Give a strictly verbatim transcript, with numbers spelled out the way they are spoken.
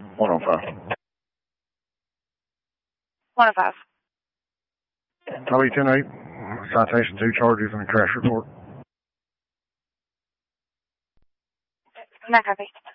one oh five. one oh five. Highway ten eight, citation two charges and a crash report. Not copy.